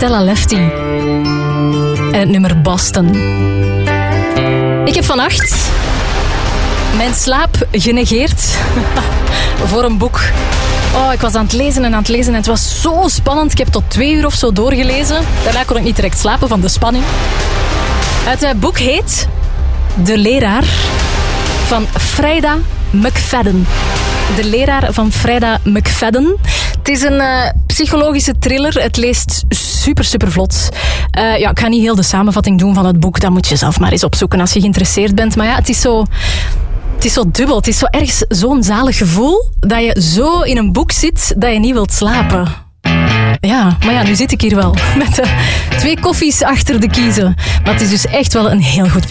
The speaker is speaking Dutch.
Stella Lefty. En het nummer Boston. Ik heb vannacht mijn slaap genegeerd voor een boek. Oh, ik was aan het lezen en het was zo spannend. Ik heb tot 2 uur of zo doorgelezen. Daarna kon ik niet direct slapen van de spanning. Het boek heet De Leraar van Freida McFadden. De Leraar van Freida McFadden. Het is een psychologische thriller. Het leest super vlot. Ik ga niet heel de samenvatting doen van het boek. Dat moet je zelf maar eens opzoeken als je geïnteresseerd bent. Maar ja, het is zo dubbel. Het is zo ergens zo'n zalig gevoel dat je zo in een boek zit dat je niet wilt slapen. Ja, maar ja, nu zit ik hier wel met 2 koffies achter de kiezen. Maar het is dus echt wel een heel goed boek.